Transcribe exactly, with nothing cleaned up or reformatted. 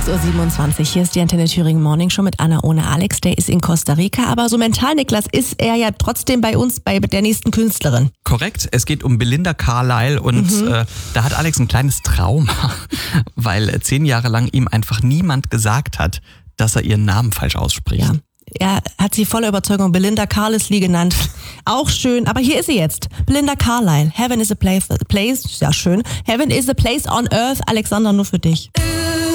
sechs Uhr siebenundzwanzig, hier ist die Antenne Thüringen Morning Show mit Anna ohne Alex. Der ist in Costa Rica, aber so mental, Niklas, ist er ja trotzdem bei uns, bei der nächsten Künstlerin. Korrekt, es geht um Belinda Carlisle und mhm. äh, da hat Alex ein kleines Trauma, weil äh, zehn Jahre lang ihm einfach niemand gesagt hat, dass er ihren Namen falsch ausspricht. Ja. Er hat sie voller Überzeugung Belinda Carlisle genannt. Auch schön, aber hier ist sie jetzt. Belinda Carlisle. Heaven is a place, place, ja schön. Heaven is a place on earth. Alexander, nur für dich.